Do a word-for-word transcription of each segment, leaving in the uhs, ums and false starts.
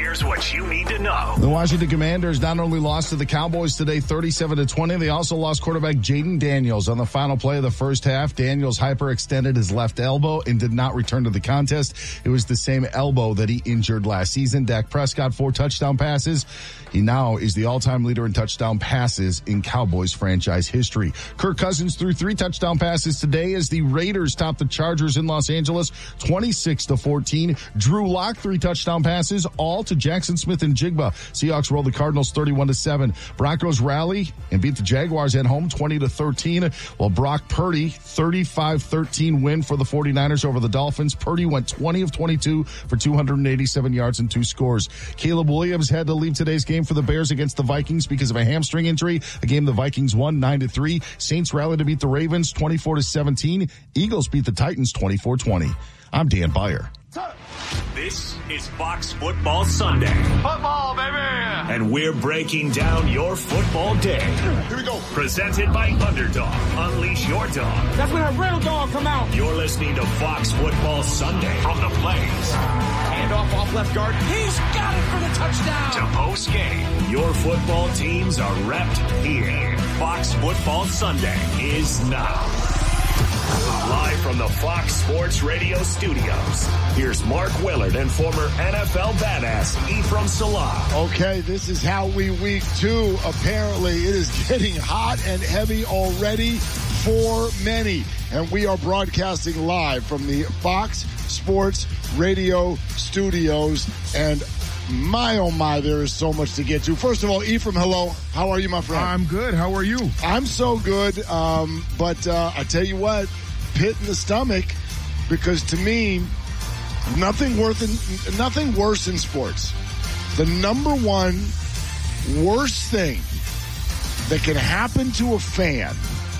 Here's what you need to know. The Washington Commanders not only lost to the Cowboys today thirty-seven to twenty, they also lost quarterback Jaden Daniels. On the final play of the first half, Daniels hyperextended his left elbow and did not return to the contest. It was the same elbow that he injured last season. Dak Prescott, four touchdown passes. He now is the all-time leader in touchdown passes in Cowboys franchise history. Kirk Cousins threw three touchdown passes today as the Raiders topped the Chargers in Los Angeles twenty-six to fourteen. Drew Lock, three touchdown passes, all to Jackson Smith and Jigba. Seahawks rolled the Cardinals thirty-one to seven. Broncos rally and beat the Jaguars at home twenty to thirteen. While Brock Purdy, thirty-five thirteen win for the 49ers over the Dolphins. Purdy went twenty of twenty-two for two hundred eighty-seven yards and two scores. Caleb Williams had to leave today's game for the Bears against the Vikings because of a hamstring injury, a game the Vikings won nine to three. Saints rallied to beat the Ravens twenty-four to seventeen. Eagles beat the Titans twenty-four twenty. I'm Dan Beyer. This is Fox Football Sunday. Football, baby! And we're breaking down your football day. Here we go. Presented by Underdog. Unleash your dog. That's when a real dog come out. You're listening to Fox Football Sunday from the Plains. Hand off off left guard. He's got it for the touchdown. To post game. Your football teams are repped here. Fox Football Sunday is now. Live from the Fox Sports Radio studios, here's Mark Willard and former N F L badass Ephraim Salah. Okay, this is how we week two. Apparently, it is getting hot and heavy already for many. And we are broadcasting live from the Fox Sports Radio studios. And my, oh my, there is so much to get to. First of all, Ephraim, hello. How are you, my friend? I'm good. How are you? I'm so good. Um, but uh, I tell you what, pit in the stomach, because to me, nothing worth in, nothing worse in sports. The number one worst thing that can happen to a fan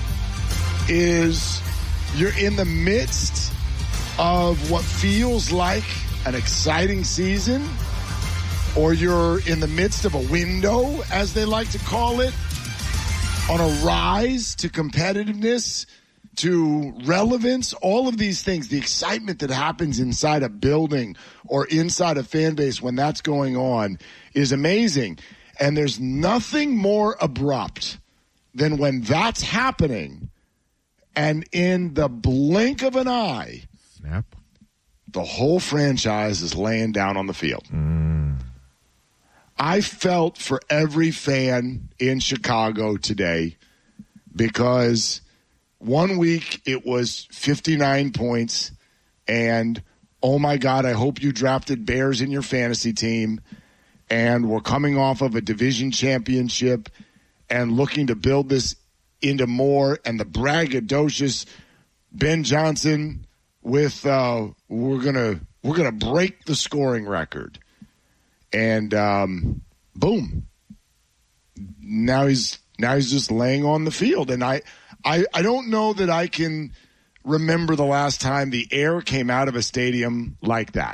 is you're in the midst of what feels like an exciting season, or you're in the midst of a window, as they like to call it, on a rise to competitiveness, to relevance, all of these things, the excitement that happens inside a building or inside a fan base when that's going on is amazing. And there's nothing more abrupt than when that's happening and in the blink of an eye, snap, the whole franchise is laying down on the field. Mm. I felt for every fan in Chicago today because one week it was fifty-nine points and, oh my God, I hope you drafted Bears in your fantasy team, and we're coming off of a division championship and looking to build this into more, and the braggadocious Ben Johnson with uh, we're gonna we're gonna break the scoring record. And um, boom, now he's now he's just laying on the field. And I, I, I don't know that I can remember the last time the air came out of a stadium like that.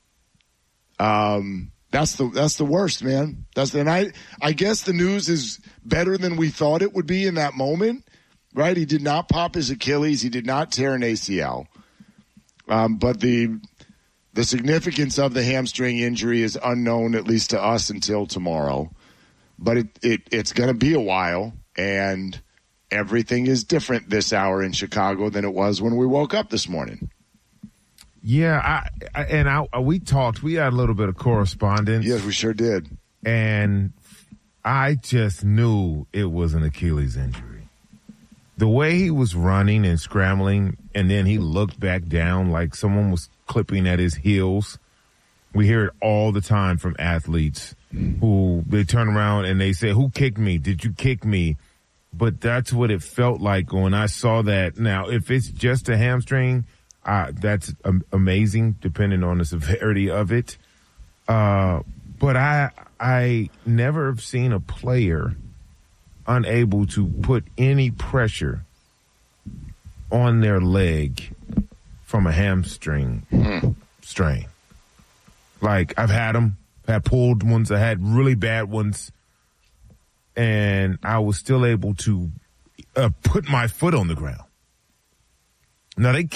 Um, that's the that's the worst, man. That's the and I I guess the news is better than we thought it would be in that moment, right? He did not pop his Achilles. He did not tear an A C L. Um, but the The significance of the hamstring injury is unknown, at least to us, until tomorrow. But it, it it's going to be a while, and everything is different this hour in Chicago than it was when we woke up this morning. Yeah, I, I and I, we talked. We had a little bit of correspondence. Yes, we sure did. And I just knew it was an Achilles injury. The way he was running and scrambling, and then he looked back down like someone was clipping at his heels. We hear it all the time from athletes who they turn around and they say, "Who kicked me? Did you kick me?" But that's what it felt like when I saw that. Now, if it's just a hamstring, uh, that's um, amazing, depending on the severity of it. Uh, but I, I never have seen a player unable to put any pressure on their leg from a hamstring mm. strain. Like, I've had them, had pulled ones, I had really bad ones, and I was still able to uh, put my foot on the ground. Now, they